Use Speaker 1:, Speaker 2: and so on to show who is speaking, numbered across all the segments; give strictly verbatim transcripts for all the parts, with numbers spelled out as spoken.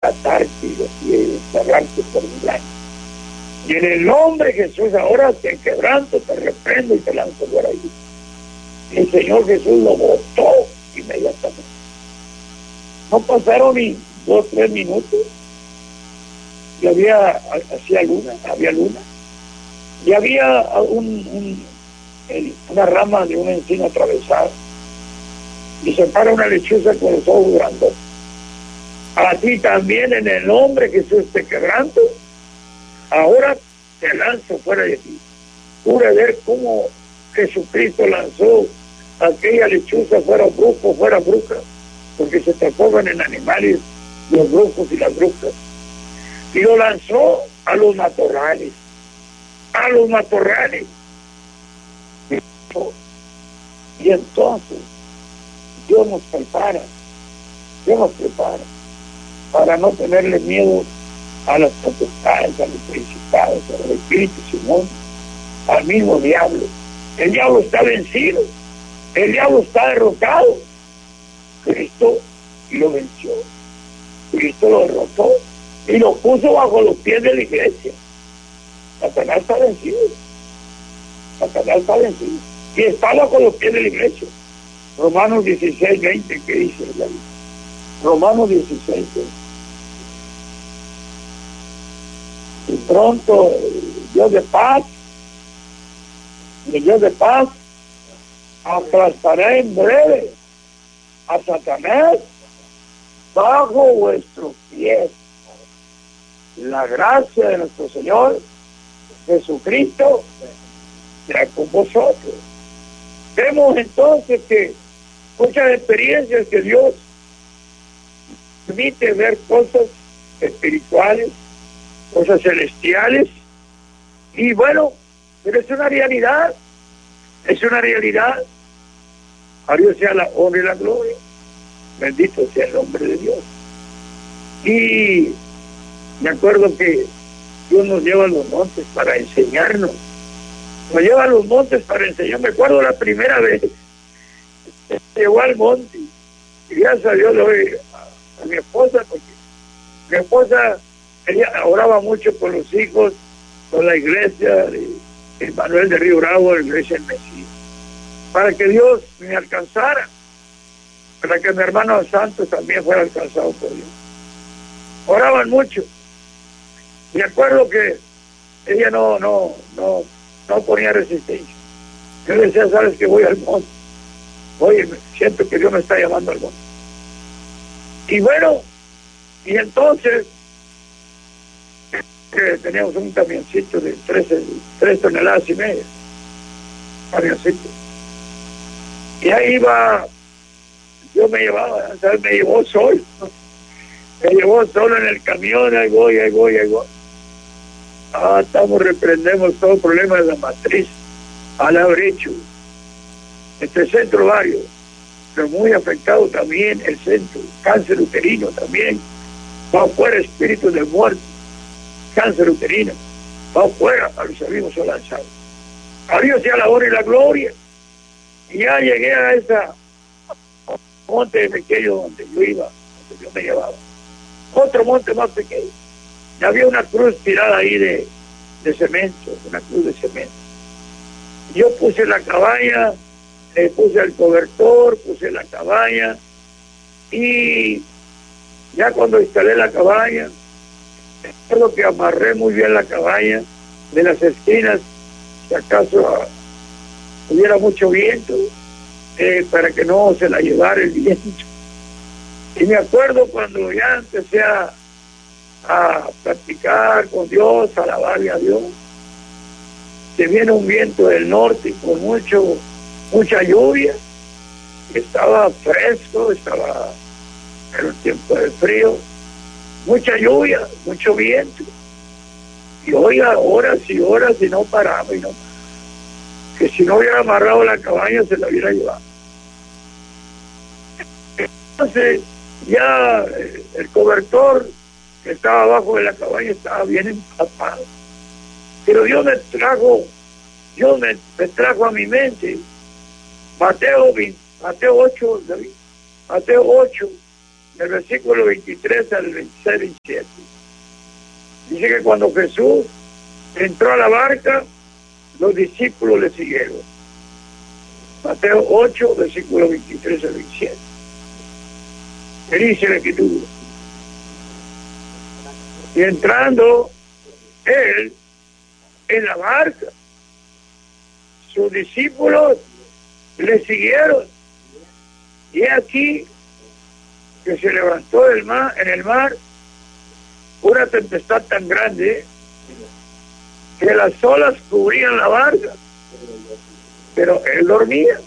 Speaker 1: matarte y encerrarte por mil años. Y en el nombre de Jesús ahora te quebranto, te reprendo y te lanzo por ahí. Y el Señor Jesús lo botó inmediatamente. No pasaron ni dos, tres minutos y había, hacía luna, había luna, y había un, un, el, una rama de un encino atravesada, y se para una lechuza con los ojos grandes. A ti también, en el nombre de Jesús, te quebranto, ahora te lanzo fuera de ti. Pude ver cómo Jesucristo lanzó a aquella lechuza, fuera brujo, fuera bruja, porque se transforman en animales los brujos y las brujas, y lo lanzó a los matorrales, a los matorrales. Y entonces Dios nos prepara, Dios nos prepara para no tenerle miedo a las potestades, a los principados, a los espíritus inmundos, al mismo diablo. El diablo está vencido, el diablo está derrotado. Cristo lo venció, Cristo lo derrotó y lo puso bajo los pies de la iglesia. Satanás está vencido, Satanás está vencido y está bajo los pies de la iglesia. Romanos dieciséis, veinte, ¿qué dice la Biblia? Romanos dieciséis, veinte. Y pronto el Dios de paz, el Dios de paz aplastará en breve a Satanás bajo vuestros pies. La gracia de nuestro Señor Jesucristo sea con vosotros. Vemos entonces que muchas experiencias que Dios permite ver cosas espirituales, cosas celestiales, y bueno, pero es una realidad, es una realidad. A Dios sea la honra y la gloria, bendito sea el nombre de Dios. Y me acuerdo que Dios nos lleva a los montes para enseñarnos, nos lleva a los montes para enseñar. Me acuerdo la primera vez que llegó al monte, y gracias a Dios le doy a, a mi esposa, porque mi esposa, ella oraba mucho con los hijos, con la iglesia de Emmanuel de Río Bravo, la iglesia del Mesías, para que Dios me alcanzara, para que mi hermano Santos también fuera alcanzado por Dios. Oraban mucho. Me acuerdo que ella no, no, no, no ponía resistencia. Yo le decía, sabes que voy al monte. Oye, siento que Dios me está llamando al monte. Y bueno, y entonces que teníamos un camioncito de trece, tres toneladas y media, camioncito. Y ahí iba, yo me llevaba, ¿sabes? Me llevó solo, me llevó solo en el camión, ahí voy, ahí voy, ahí voy. Ah, estamos, reprendemos todo el problema de la matriz, al haber hecho este centro varios, pero muy afectado también el centro, cáncer uterino también, va afuera espíritus de muerte, cáncer uterino, va afuera, a los amigos son lanzados. A Dios sea la honra y la gloria. Y ya llegué a esa monte pequeño donde yo iba, donde yo me llevaba. Otro monte más pequeño. Y había una cruz tirada ahí de, de cemento, una cruz de cemento. Yo puse la cabaña, eh, puse el cobertor, puse la cabaña, y ya cuando instalé la cabaña, recuerdo que amarré muy bien la cabaña de las esquinas, si acaso a, hubiera mucho viento, eh, para que no se la llevara el viento. Y me acuerdo cuando ya empecé a, a practicar con Dios, a alabarle a Dios, que viene un viento del norte con mucho, mucha lluvia, estaba fresco, estaba en un tiempo de frío, mucha lluvia, mucho viento, y oiga, horas y horas y no paraba, y no paraba. Que si no hubiera amarrado la cabaña se la hubiera llevado. Entonces ya el cobertor que estaba abajo de la cabaña estaba bien empapado, pero Dios me trajo, Dios me, me trajo a mi mente Mateo, Mateo ocho, Mateo ocho, del versículo veintitrés al veintiséis, veintisiete. Dice que cuando Jesús entró a la barca, los discípulos le siguieron. Mateo ocho, versículo veintitrés al veintisiete. ¿Qué dice la Escritura? Y entrando él en la barca, sus discípulos le siguieron. Y aquí que se levantó del mar, en el mar una tempestad tan grande que las olas cubrían la barca, pero él dormía.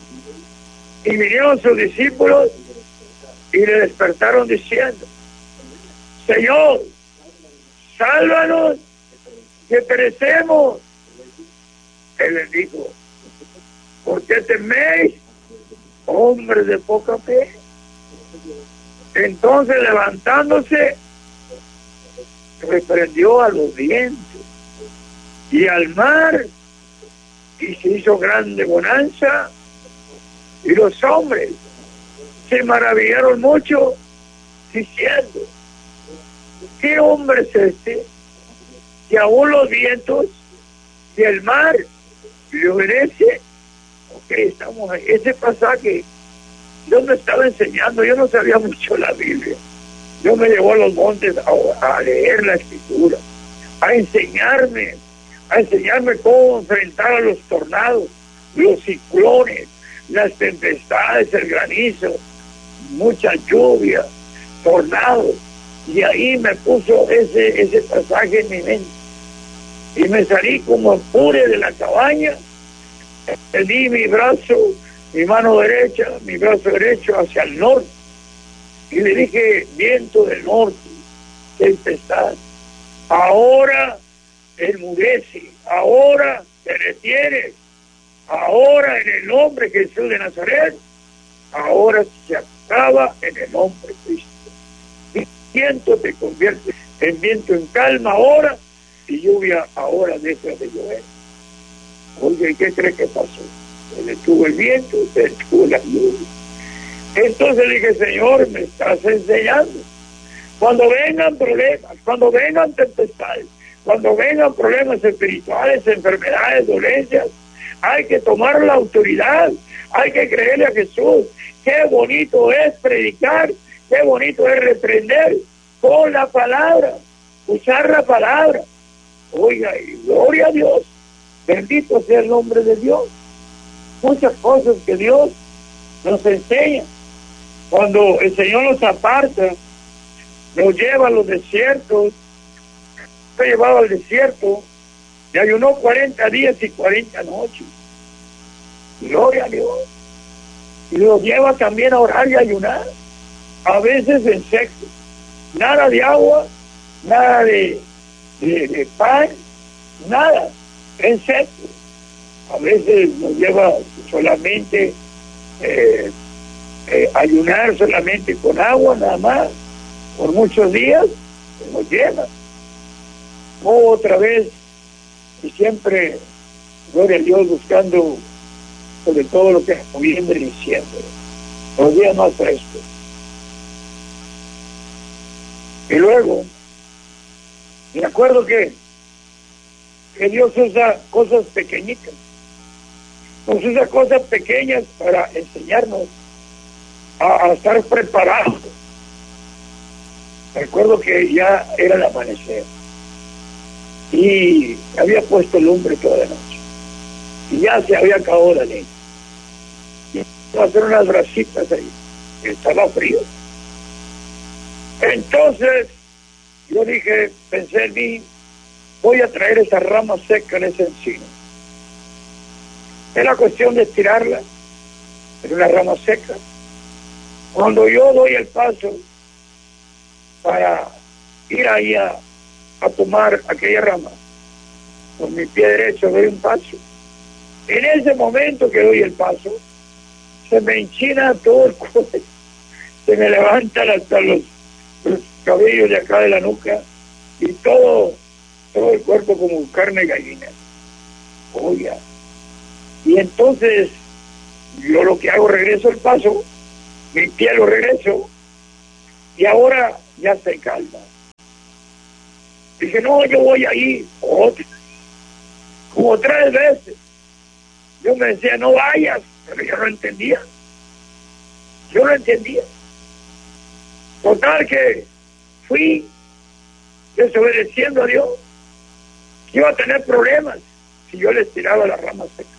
Speaker 1: Y vinieron sus discípulos y le despertaron diciendo: Señor, sálvanos, que perecemos. Él les dijo: ¿por qué teméis, hombres de poca fe? Entonces, levantándose, reprendió a los vientos y al mar, y se hizo grande bonanza, y los hombres se maravillaron mucho, diciendo: ¿qué hombre es este, que aún los vientos y el mar le obedece? Ok, estamos ahí. Ese pasaje yo me estaba enseñando, yo no sabía mucho la Biblia. Yo me llevó a los montes a, a leer la Escritura, a enseñarme, a enseñarme cómo enfrentar a los tornados, los ciclones, las tempestades, el granizo, mucha lluvia, tornados. Y ahí me puso ese, ese pasaje en mi mente. Y me salí como pure de la cabaña, di mi brazo, mi mano derecha, mi brazo derecho hacia el norte, y le dije: viento del norte, tempestad, ahora enmudece, ahora te retienes, ahora en el nombre de Jesús de Nazaret, ahora se acaba en el nombre de Cristo. Y viento te convierte en viento en calma ahora, y lluvia ahora deja de llover. Oye, ¿y qué cree que pasó? Se detuvo el viento, se detuvo la lluvia. Entonces le dije: Señor, me estás enseñando. Cuando vengan problemas, cuando vengan tempestades, cuando vengan problemas espirituales, enfermedades, dolencias, hay que tomar la autoridad, hay que creerle a Jesús. Qué bonito es predicar, qué bonito es reprender con la palabra, usar la palabra. Oiga, y gloria a Dios, bendito sea el nombre de Dios. Muchas cosas que Dios nos enseña. Cuando el Señor nos aparta, nos lleva a los desiertos, fue llevado al desierto, y ayunó cuarenta días y cuarenta noches. Gloria a Dios. Y los lleva también a orar y a ayunar, a veces en seco. Nada de agua, nada de, de, de pan, nada, en seco. A veces nos lleva solamente eh, eh, ayunar solamente con agua, nada más, por muchos días, nos lleva. Otra vez, y siempre, gloria a Dios, buscando sobre todo lo que es noviembre y diciembre, los días más frescos. Y luego, me acuerdo que, que Dios usa cosas pequeñitas, nos usa cosas pequeñas para enseñarnos a, a estar preparados. Recuerdo que ya era el amanecer y había puesto lumbre toda la noche y ya se había acabado la leña. Iba a hacer unas brasitas ahí, estaba frío. Entonces yo dije, pensé en mí, voy a traer esa rama seca en ese encino. Es la cuestión de estirarla en una rama seca. Cuando yo doy el paso para ir ahí a, a tomar aquella rama, con mi pie derecho doy un paso. En ese momento que doy el paso, se me enchina todo el cuello, se me levantan hasta los, los cabellos de acá de la nuca y todo, todo el cuerpo como carne de gallina. Oiga. Y entonces yo lo que hago, regreso el paso, mi pie lo regreso, y ahora ya se calma. Dije, no, yo voy a ir, otra, como tres veces. Yo me decía, no vayas, pero yo no entendía. Yo no entendía. Total que fui desobedeciendo a Dios. Iba a tener problemas si yo les tiraba las ramas secas.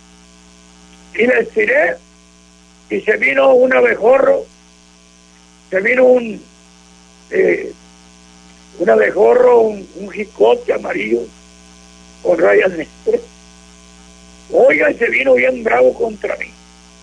Speaker 1: Y les tiré, y se vino un abejorro, se vino un, eh, un abejorro, un, un jicote amarillo con rayas negras. Oiga, se vino bien bravo contra mí.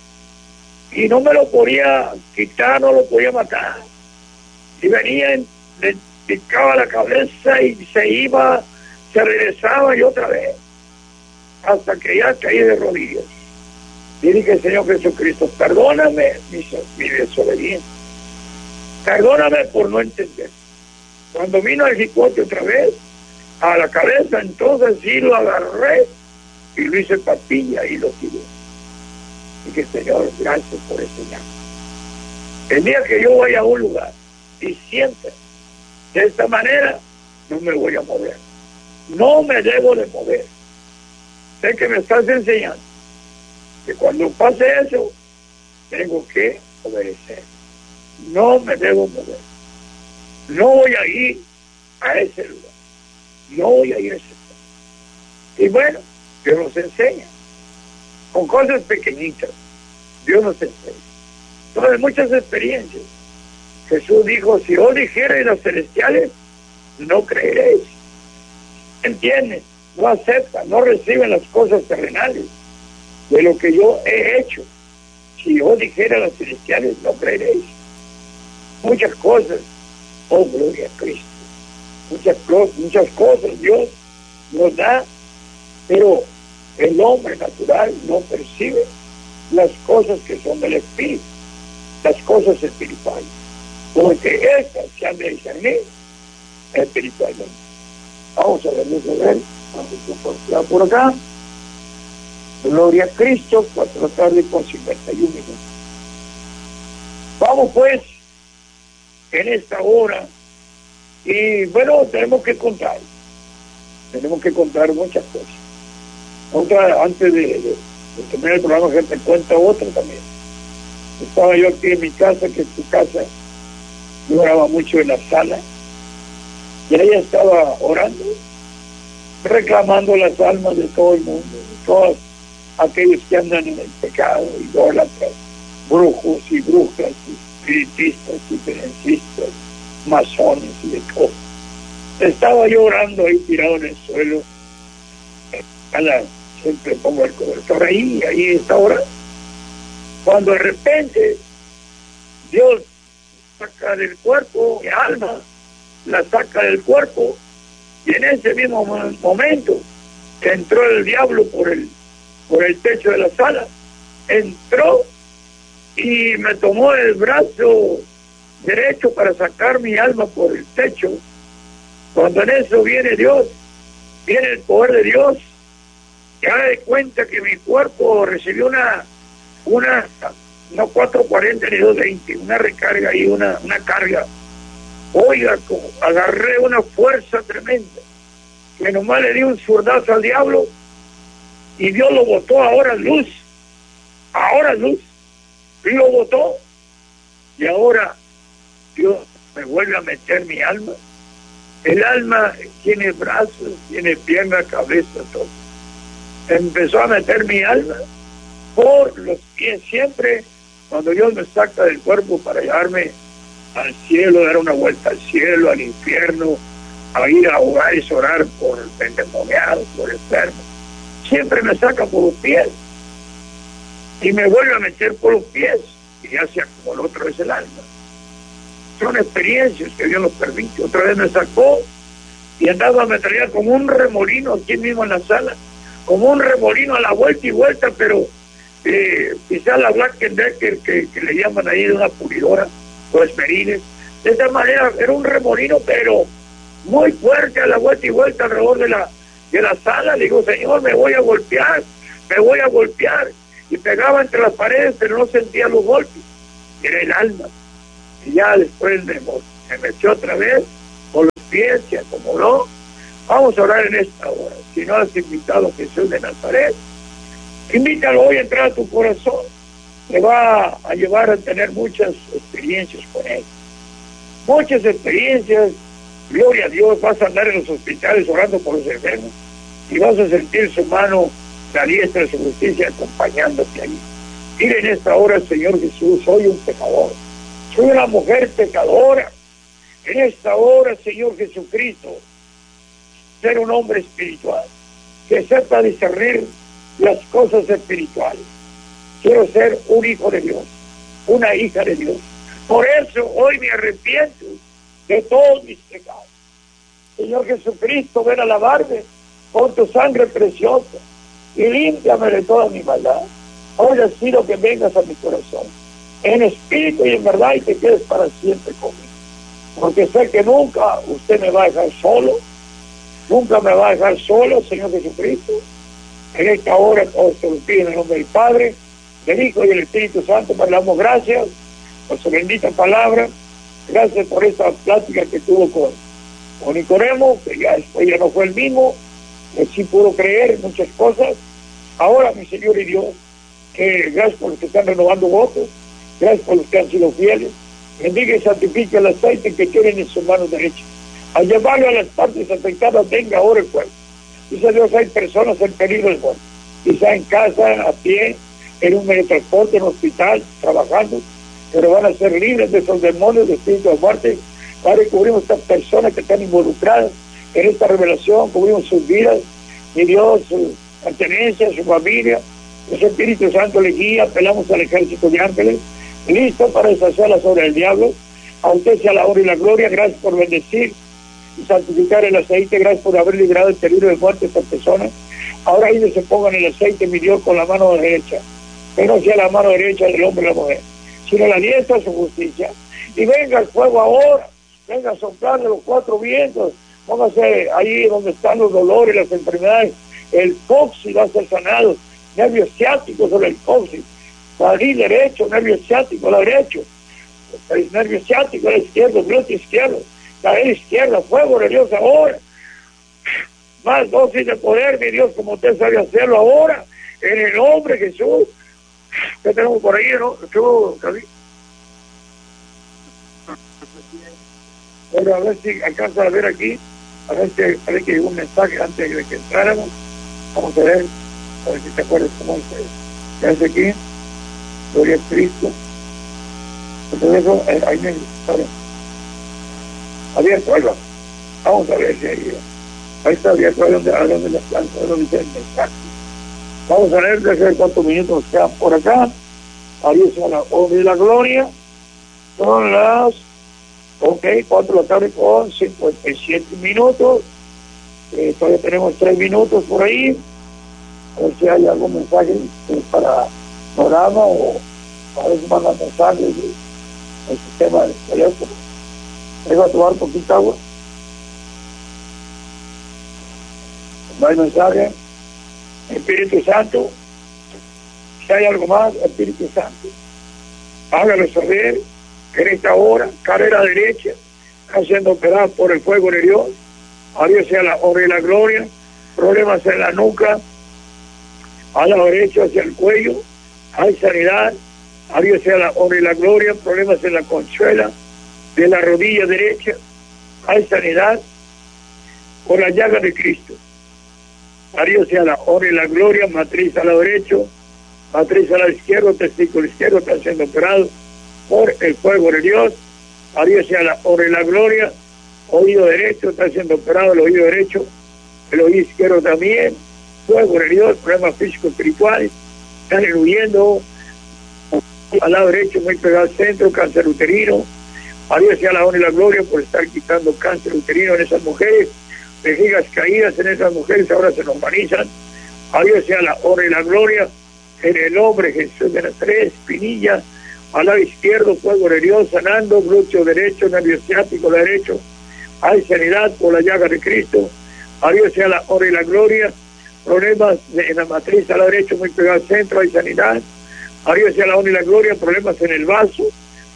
Speaker 1: Y no me lo podía quitar, no lo podía matar. Y venía, le picaba la cabeza y se iba, se regresaba y otra vez, hasta que ya caí de rodillas. Y dije, Señor Jesucristo, perdóname mi, mi desobediencia. Perdóname por no entender. Cuando vino el jicote otra vez, a la cabeza, entonces sí lo agarré y lo hice papilla y lo tiré. Y que Señor, gracias por enseñarme. El día que yo vaya a un lugar y sienta de esta manera, no me voy a mover. No me debo de mover. Sé que me estás enseñando que cuando pase eso, tengo que obedecer. No me debo mover. No voy a ir a ese lugar. No voy a ir a ese lugar. Y bueno, Dios nos enseña. Con cosas pequeñitas, Dios nos enseña. Entonces, muchas experiencias. Jesús dijo, si os dijereis los celestiales, no creeréis. ¿Entienden? No aceptan, no reciben las cosas terrenales de lo que yo he hecho. Si yo dijera a los celestiales, no creeréis. Muchas cosas, oh gloria a Cristo. Muchas, muchas cosas Dios nos da, pero el hombre natural no percibe las cosas que son del Espíritu, las cosas espirituales, porque estas se han de discernir espiritualmente. Vamos a ver, a ver, vamos a por acá. Gloria a Cristo, cuatro de la tarde con cincuenta y un minutos. Vamos pues, en esta hora, y bueno, tenemos que contar, tenemos que contar muchas cosas. Otra, antes de, de, de terminar el programa, que te cuenta otra también. Estaba yo aquí en mi casa, que en tu casa, yo oraba mucho en la sala, y ella estaba orando, reclamando las almas de todo el mundo, de todos aquellos que andan en el pecado, idólatras, brujos y brujas, y espiritistas y perencistas, masones y de todo. Estaba yo orando ahí tirado en el suelo, a la, siempre pongo el cobertor ahí, ahí está orando. Cuando de repente Dios saca del cuerpo mi alma, la saca del cuerpo, y en ese mismo momento entró el diablo por el por el techo de la sala, entró y me tomó el brazo derecho para sacar mi alma por el techo. Cuando en eso viene Dios, viene el poder de Dios, y haga de cuenta que mi cuerpo recibió una una no cuatro cuarenta ni dos veinte, una recarga y una, una carga. Oiga, como agarré una fuerza tremenda, que nomás le di un zurdazo al diablo, y Dios lo botó ahora luz, ahora luz, y lo botó, y ahora Dios me vuelve a meter mi alma. El alma tiene brazos, tiene pierna, cabeza, todo. Empezó a meter mi alma por los pies, siempre cuando Dios me saca del cuerpo para llevarme al cielo, dar una vuelta al cielo, al infierno, a ir a hogares, orar por endemoniados, por enfermos. Siempre me saca por los pies y me vuelve a meter por los pies y ya se acumuló otra vez el alma. Son experiencias que Dios nos permite. Otra vez me sacó y andaba, me traía como un remolino aquí mismo en la sala, como un remolino a la vuelta y vuelta, pero eh, quizá la Black Decker que, que le llaman ahí de una pulidora, o esmerines. De esa manera era un remolino, pero muy fuerte a la vuelta y vuelta alrededor de la de la sala. Le digo, Señor, me voy a golpear, me voy a golpear, y pegaba entre las paredes, pero no sentía los golpes. Era el alma, y ya después me, me metió otra vez por los pies, se acomodó. Vamos a orar en esta hora. Si no has invitado a Jesús de Nazaret, invítalo hoy a entrar a tu corazón. Te va a llevar a tener muchas experiencias con Él. Muchas experiencias. Gloria a Dios. Vas a andar en los hospitales orando por los enfermos y vas a sentir su mano, la diestra de su justicia, acompañándote ahí. Dile en esta hora, Señor Jesús, soy un pecador. Soy una mujer pecadora. En esta hora, Señor Jesucristo, ser un hombre espiritual, que sepa discernir las cosas espirituales. Quiero ser un hijo de Dios, una hija de Dios. Por eso hoy me arrepiento de todos mis pecados. Señor Jesucristo, ven a lavarme con tu sangre preciosa y límpiame de toda mi maldad. Hoy decido que vengas a mi corazón, en espíritu y en verdad, y te quedes para siempre conmigo. Porque sé que nunca usted me va a dejar solo, nunca me va a dejar solo, Señor Jesucristo. En esta hora todos te lo pido en el nombre del Padre, del Hijo y del Espíritu Santo. Te damos gracias por su bendita palabra. Gracias por esta plática que tuvo con, con Nicodemo, que ya después ya no fue el mismo, que sí pudo creer en muchas cosas. Ahora, mi Señor y Dios, que gracias por los que están renovando votos, gracias por los que han sido fieles. Bendiga y santifique el aceite que tienen en sus manos derechas. Al llevarlo a las partes afectadas, venga ahora el fuego. Dice Dios, hay personas en peligro de muerte, quizá en casa, a pie, en un medio de transporte, en un hospital, trabajando, pero van a ser libres de esos demonios, de espíritu de muerte. Padre, cubrimos a estas personas que están involucradas en esta revelación, cubrimos sus vidas, mi Dios, su pertenencia, su familia. Ese Espíritu Santo le guía, apelamos al ejército de ángeles, listo para deshacer las obras del diablo. A usted sea la honra y la gloria. Gracias por bendecir y santificar el aceite. Gracias por haber librado el peligro de muerte a estas personas. Ahora ellos se pongan el aceite, mi Dios, con la mano derecha, que no sea la mano derecha del hombre y la mujer, sino la diestra de su justicia. Y venga el fuego ahora, venga a soplar de los cuatro vientos. Póngase ahí donde están los dolores, las enfermedades. El coxis va a ser sanado, nervio ciático sobre el coxis, cuadril derecho, nervio ciático al derecho, el nervio ciático al izquierdo, glúteo izquierdo, cadera izquierda, fuego de Dios ahora. Más dosis de poder, mi Dios, como usted sabe hacerlo ahora, en el nombre de Jesús. ¿Qué tenemos por ahí, no? Yo, bueno, a ver si alcanza a ver aquí, a ver si, a ver que llegó un mensaje antes de que entráramos. Vamos a ver, a ver si te acuerdas cómo es. ¿Qué hace aquí? Gloria a Cristo. Entonces eso, eh, ahí me sale. Abierto, ahí va. Vamos a ver si ahí, ahí está abierto, ahí donde, ahí donde la planta, ahí donde dice el mensaje. Vamos a ver, de ver cuántos minutos nos quedan por acá. Ahí está la honra y la gloria. Son las, ok, cuatro de la tarde con cincuenta y siete minutos. Eh, todavía tenemos tres minutos por ahí. A ver si hay algún mensaje eh, para programa o a ver si mandan mensajes del sistema del teléfono. Dejo a tomar un poquito agua. No hay mensaje. Espíritu Santo, si hay algo más, Espíritu Santo, hágalo saber que en esta hora, carrera derecha, está siendo operada por el fuego de Dios. A Dios sea la honra y la gloria. Problemas en la nuca, a la derecha hacia el cuello, hay sanidad. A Dios sea la honra y la gloria. Problemas en la conchuela de la rodilla derecha, hay sanidad por la llaga de Cristo. A Dios sea la honra y la gloria. Matriz a la derecha, matriz a la izquierda, testículo izquierdo está siendo operado por el fuego de Dios. A Dios sea la honra y la gloria. Oído derecho está siendo operado, el oído derecho, el oído izquierdo también. Fuego de Dios, problemas físicos espirituales están huyendo. Al lado derecho, muy pegado al centro, cáncer uterino. A Dios sea la honra y la gloria por estar quitando cáncer uterino en esas mujeres. Vejigas caídas en esas mujeres ahora se normalizan. A Dios sea la honra y la gloria. En el nombre de Jesús de Nazaret, espinilla, al lado izquierdo, fuego de Dios, sanando, glúteo derecho, nervio ciático derecho. Hay sanidad por la llaga de Cristo. A Dios sea la honra y la gloria. Problemas de, en la matriz a la derecha, muy pegado al centro, hay sanidad. A Dios sea la honra y la gloria. Problemas en el vaso,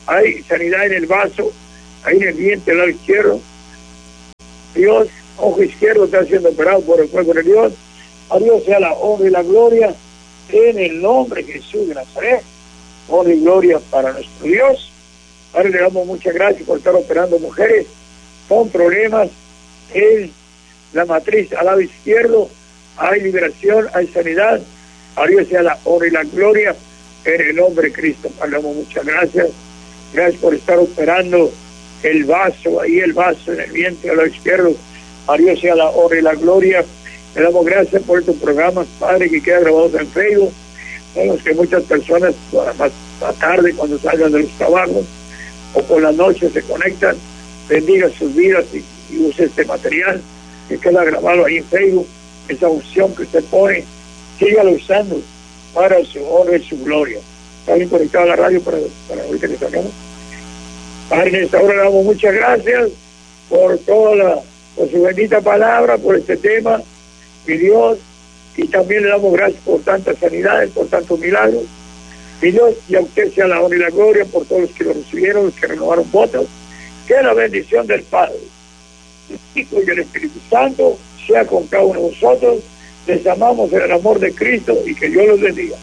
Speaker 1: hay sanidad en el vaso, ahí en el vientre del lado izquierdo. Dios, ojo izquierdo está siendo operado por el fuego de Dios. A Dios sea la honra y la gloria en el nombre de Jesús de Nazaret. Honra y gloria para nuestro Dios. Ahora le damos muchas gracias por estar operando mujeres con problemas en la matriz al lado izquierdo. Hay liberación, hay sanidad. A Dios sea la honra y la gloria en el nombre de Cristo. Le damos muchas gracias. Gracias por estar operando el vaso, ahí el vaso en el vientre al lado izquierdo. A Dios sea la honra y la gloria. Le damos gracias por estos programas, Padre, que quedan grabados en Facebook. Sabemos que muchas personas más a tarde, cuando salgan de los trabajos, o por la noche se conectan. Bendiga sus vidas y, y use este material que queda grabado ahí en Facebook. Esa unción que usted pone, sígalo usando para su honra y su gloria. ¿Está bien conectado a la radio para, para ahorita que sacamos? Padre, en esta hora le damos muchas gracias por toda la, por su bendita palabra, por este tema, mi Dios, y también le damos gracias por tantas sanidades, por tantos milagros. Mi Dios, y a usted sea la honra y la gloria por todos los que lo recibieron, los que renovaron votos. Que la bendición del Padre, el Hijo y el Espíritu Santo sea con cada uno de nosotros. Les amamos en el amor de Cristo y que Dios los bendiga.